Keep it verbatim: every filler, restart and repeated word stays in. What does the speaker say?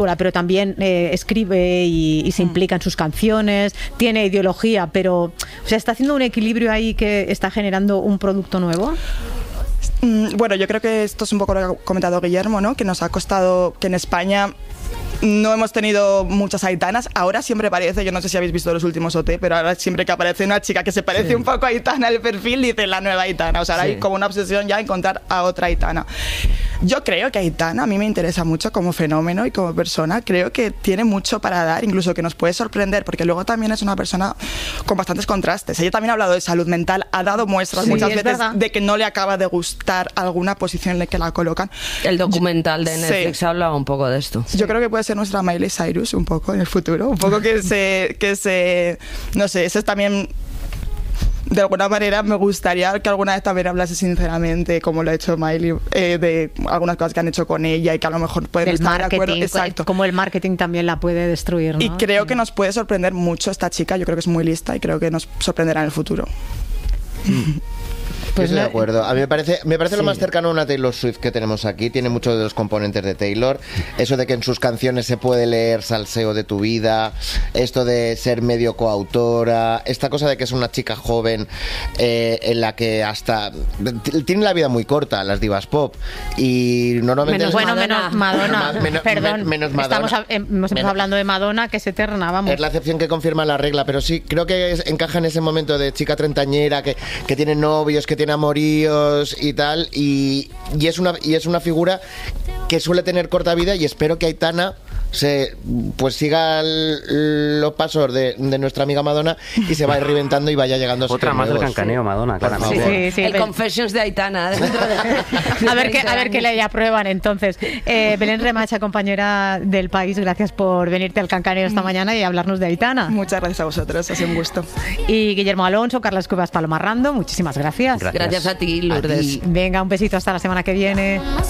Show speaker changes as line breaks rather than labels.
pero también eh, escribe y, y se implica en sus canciones, tiene ideología, pero o sea, está haciendo un equilibrio ahí que está generando un producto nuevo.
Bueno, yo creo que esto es un poco lo que ha comentado Guillermo, ¿no? Que nos ha costado, que en España no hemos tenido muchas Aitanas. Ahora siempre parece, yo no sé si habéis visto los últimos O T, pero ahora siempre que aparece una chica que se parece sí. un poco a Aitana en el perfil, dice la nueva Aitana. O sea, ahora sí. hay como una obsesión ya encontrar a otra Aitana. Yo creo que Aitana a mí me interesa mucho como fenómeno y como persona. Creo que tiene mucho para dar, incluso que nos puede sorprender, porque luego también es una persona con bastantes contrastes. Ella también ha hablado de salud mental, ha dado muestras sí, muchas veces verdad. de que no le acaba de gustar alguna posición en la que la colocan.
El documental de Netflix
sí.
habla un poco de esto.
Yo creo que puede ser nuestra Miley Cyrus un poco en el futuro, un poco que se, que se no sé, ese es también de alguna manera me gustaría que alguna vez también hablase sinceramente, como lo ha hecho Miley, eh, de algunas cosas que han hecho con ella y que a lo mejor pueden
Del
estar de acuerdo.
Exacto. Como el marketing también la puede destruir, ¿no?
Y creo
sí.
que nos puede sorprender mucho esta chica, yo creo que es muy lista y creo que nos sorprenderá en el futuro.
Mm. Pues estoy no, de acuerdo. A mí me parece, me parece sí. lo más cercano a una Taylor Swift que tenemos aquí. Tiene muchos de los componentes de Taylor. Eso de que en sus canciones se puede leer salseo de tu vida. Esto de ser medio coautora. Esta cosa de que es una chica joven eh, en la que hasta... Tiene la vida muy corta, las divas pop. Y normalmente...
Menos, bueno, menos Madonna.
menos,
Perdón.
Menos Madonna.
Estamos, hemos empezado hablando de Madonna, que es eterna, vamos.
Es la excepción que confirma la regla. Pero sí, creo que es, encaja en ese momento de chica treintañera que, que tiene novios, que tiene amoríos y tal, y, y, es una, y es una figura que suele tener corta vida y espero que Aitana se pues siga el, los pasos de, de nuestra amiga Madonna y se vaya reventando y vaya llegando a
otra más del cancaneo, Madonna, claramente.
Sí, sí, sí, el Confessions de Aitana. De
a ver qué a ver qué le aprueban entonces. Eh, Belén Remacha, compañera del País, gracias por venirte al cancaneo esta mañana y hablarnos de Aitana.
Muchas gracias a vosotros, ha sido un gusto.
Y Guillermo Alonso, Carlas Cuevas, Paloma Rando, muchísimas gracias.
Gracias, gracias a ti, Lourdes.
A ti. Venga, un besito hasta la semana que viene.